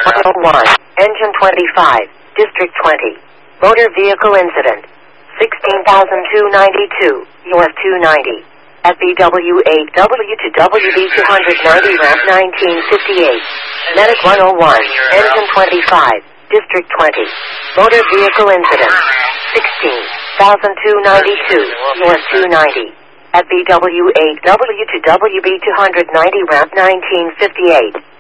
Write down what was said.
101, Engine 25, District 20. Motor vehicle incident. 16,292, North 290. At BW8W to WB290 ramp 1958. Medic 101, Engine 25, District 20. Motor vehicle incident. 16,292, North 290. At BW8W to WB290 ramp 1958.